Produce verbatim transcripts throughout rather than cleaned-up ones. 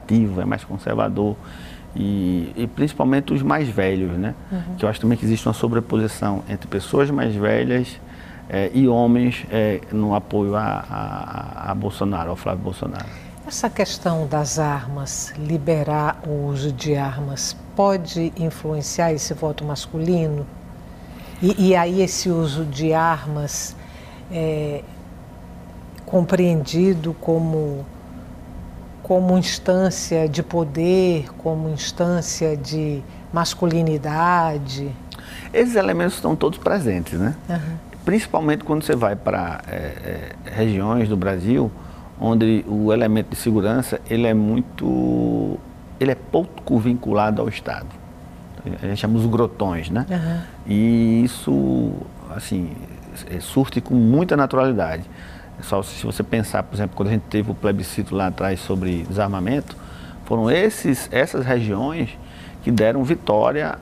restritivo, é mais conservador. E, e principalmente os mais velhos, né? Uhum. Que eu acho também que existe uma sobreposição entre pessoas mais velhas é, e homens é, no apoio a, a, a Bolsonaro, ao Flávio Bolsonaro. Essa questão das armas, liberar o uso de armas, pode influenciar esse voto masculino? E, e aí esse uso de armas é compreendido como... como instância de poder, como instância de masculinidade? Esses elementos estão todos presentes, né? Uhum. Principalmente quando você vai para é, é, regiões do Brasil, onde o elemento de segurança, ele é muito, ele é pouco vinculado ao Estado. A gente chama os grotões, né? Uhum. E isso, assim, surte com muita naturalidade. Só se você pensar, por exemplo, quando a gente teve o plebiscito lá atrás sobre desarmamento, foram esses, essas regiões que deram vitória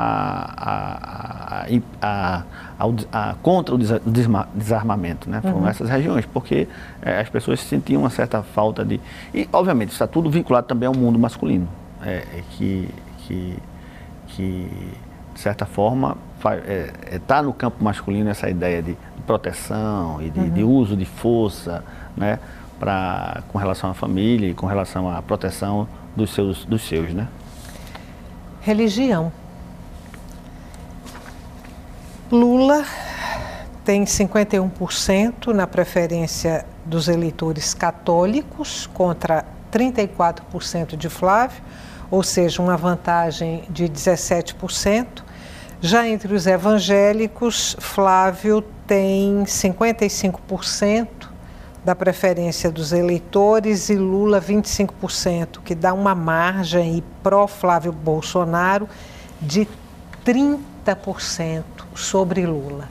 a, a, a, a, a, contra o desarmamento, né? Foram uhum. essas regiões, porque é, as pessoas sentiam uma certa falta de... E, obviamente, está tudo vinculado também ao mundo masculino, é, que, que, que, de certa forma, está é, é, tá no campo masculino essa ideia de proteção e de, uhum. de uso de força, né, pra, com relação à família e com relação à proteção dos seus, dos seus, né? Religião. Lula tem cinquenta e um por cento na preferência dos eleitores católicos contra trinta e quatro por cento de Flávio, ou seja, uma vantagem de dezessete por cento. Já entre os evangélicos, Flávio tem cinquenta e cinco por cento da preferência dos eleitores e Lula vinte e cinco por cento, que dá uma margem pró-Flávio Bolsonaro de trinta por cento sobre Lula.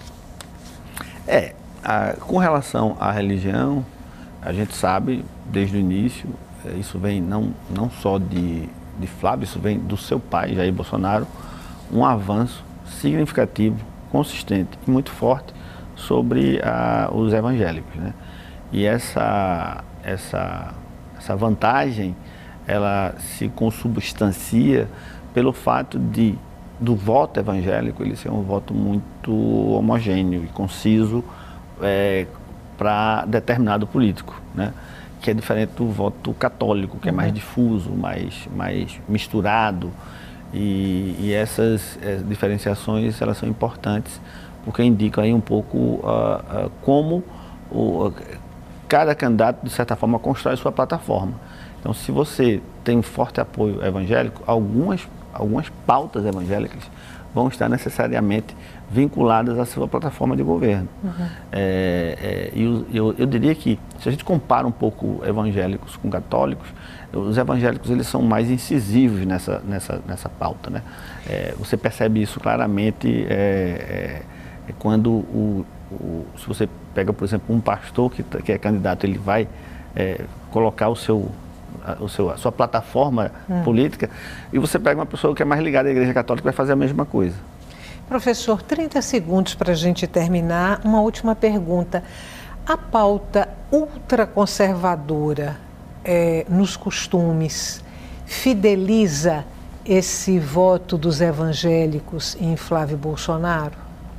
É, a, com relação à religião, a gente sabe desde o início, isso vem não, não só de, de Flávio, isso vem do seu pai, Jair Bolsonaro, um avanço significativo, consistente e muito forte sobre a, os evangélicos, né? E essa, essa, essa vantagem, ela se consubstancia pelo fato de, do voto evangélico, ele ser um voto muito homogêneo e conciso é, para determinado político, né? Que é diferente do voto católico, que é mais difuso, mais, mais misturado. E, e essas é, diferenciações, elas são importantes, porque indicam aí um pouco uh, uh, como o, uh, cada candidato, de certa forma, constrói sua plataforma. Então, se você tem um forte apoio evangélico, algumas, algumas pautas evangélicas vão estar necessariamente vinculadas à sua plataforma de governo. Uhum. É, é, eu, eu, eu diria que, se a gente compara um pouco evangélicos com católicos, os evangélicos, eles são mais incisivos nessa, nessa, nessa pauta, né? É, você percebe isso claramente é, é, quando, o, o, se você pega, por exemplo, um pastor que, que é candidato, ele vai é, colocar o seu, a, o seu, a sua plataforma hum. política, e você pega uma pessoa que é mais ligada à Igreja Católica e vai fazer a mesma coisa. Professor, trinta segundos para a gente terminar. Uma última pergunta. A pauta ultraconservadora é, nos costumes fideliza esse voto dos evangélicos em Flávio Bolsonaro?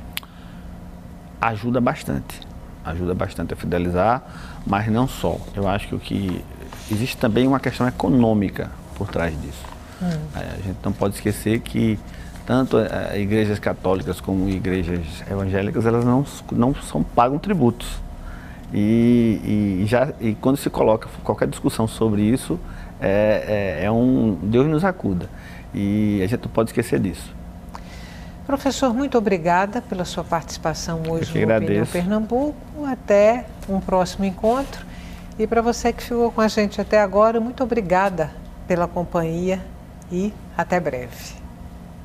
Ajuda bastante. Ajuda bastante a fidelizar, mas não só. Eu acho que o que existe também uma questão econômica por trás disso. Hum. A gente não pode esquecer que tanto uh, igrejas católicas como igrejas evangélicas, elas não, não são, pagam tributos. E, e, já, e quando se coloca qualquer discussão sobre isso, é, é, é um Deus nos acuda. E a gente não pode esquecer disso. Professor, muito obrigada pela sua participação hoje no agradeço. Opinião Pernambuco. Até um próximo encontro. E para você que ficou com a gente até agora, muito obrigada pela companhia e até breve.